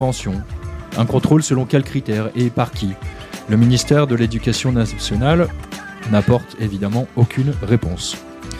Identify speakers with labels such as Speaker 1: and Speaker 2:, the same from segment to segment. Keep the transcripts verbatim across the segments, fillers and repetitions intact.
Speaker 1: pension. Un contrôle selon quels critères et par qui? Le ministère de l'Éducation nationale n'apporte évidemment aucune réponse.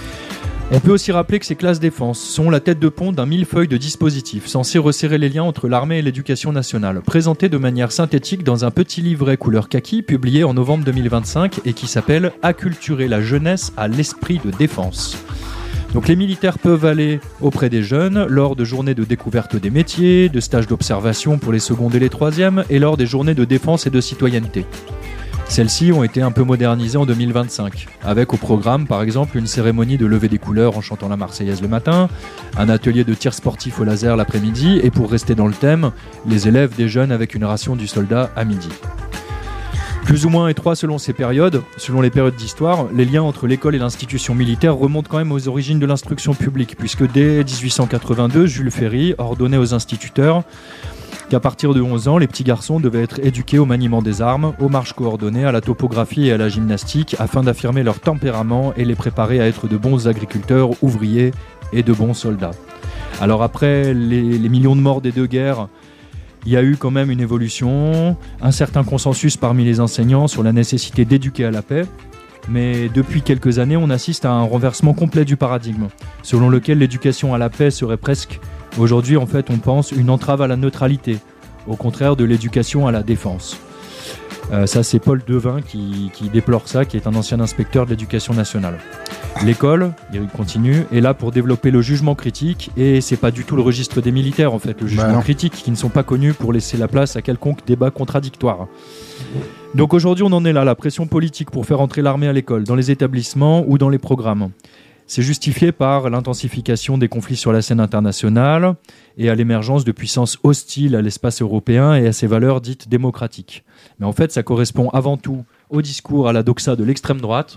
Speaker 1: On peut aussi rappeler que ces classes défense sont la tête de pont d'un millefeuille de dispositifs censés resserrer les liens entre l'armée et l'éducation nationale, présenté de manière synthétique dans un petit livret couleur kaki publié en novembre deux mille vingt-cinq et qui s'appelle « Acculturer la jeunesse à l'esprit de défense ». Donc les militaires peuvent aller auprès des jeunes lors de journées de découverte des métiers, de stages d'observation pour les secondes et les troisièmes et lors des journées de défense et de citoyenneté. Celles-ci ont été un peu modernisées en deux mille vingt-cinq, avec au programme par exemple une cérémonie de levée des couleurs en chantant la Marseillaise le matin, un atelier de tir sportif au laser l'après-midi et pour rester dans le thème, les élèves déjeunent avec une ration du soldat à midi. Plus ou moins étroits selon ces périodes, selon les périodes d'histoire, les liens entre l'école et l'institution militaire remontent quand même aux origines de l'instruction publique, puisque dès dix-huit cent quatre-vingt-deux, Jules Ferry ordonnait aux instituteurs qu'à partir de onze ans, les petits garçons devaient être éduqués au maniement des armes, aux marches coordonnées, à la topographie et à la gymnastique, afin d'affirmer leur tempérament et les préparer à être de bons agriculteurs, ouvriers et de bons soldats. Alors après les, les millions de morts des deux guerres, il y a eu quand même une évolution, un certain consensus parmi les enseignants sur la nécessité d'éduquer à la paix. Mais depuis quelques années, on assiste à un renversement complet du paradigme, selon lequel l'éducation à la paix serait presque, aujourd'hui en fait on pense, une entrave à la neutralité, au contraire de l'éducation à la défense. Euh, ça c'est Paul Devin qui, qui déplore ça, qui est un ancien inspecteur de l'éducation nationale. L'école, il continue, est là pour développer le jugement critique et c'est pas du tout le registre des militaires en fait, le jugement bah critique qui ne sont pas connus pour laisser la place à quelconque débat contradictoire. Donc aujourd'hui on en est là, la pression politique pour faire entrer l'armée à l'école, dans les établissements ou dans les programmes. C'est justifié par l'intensification des conflits sur la scène internationale et à l'émergence de puissances hostiles à l'espace européen et à ses valeurs dites démocratiques. Mais en fait, ça correspond avant tout au discours à la doxa de l'extrême droite,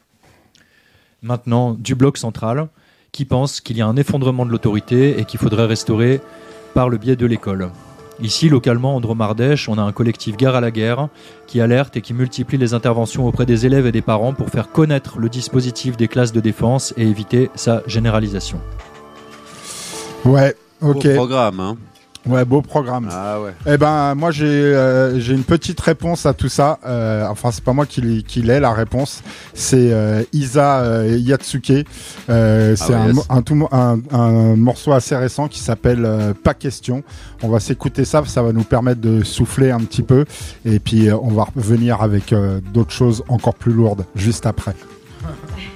Speaker 1: maintenant du bloc central, qui pense qu'il y a un effondrement de l'autorité et qu'il faudrait restaurer par le biais de l'école. Ici, localement, en Drôme-Ardèche, on a un collectif Gare à la guerre qui alerte et qui multiplie les interventions auprès des élèves et des parents pour faire connaître le dispositif des classes de défense et éviter sa généralisation.
Speaker 2: Ouais, ok.
Speaker 3: Beau programme, hein.
Speaker 2: Ouais, beau programme.
Speaker 3: Ah ouais.
Speaker 2: Eh ben, moi j'ai euh, j'ai une petite réponse à tout ça. Euh, enfin, c'est pas moi qui l'ai, qui l'ai la réponse. C'est euh, Isa euh, Yatsuke. Euh, c'est ah ouais, un, yes. un, tout, un, un morceau assez récent qui s'appelle euh, Pas question. On va s'écouter ça, ça va nous permettre de souffler un petit peu. Et puis euh, on va revenir avec euh, d'autres choses encore plus lourdes juste après.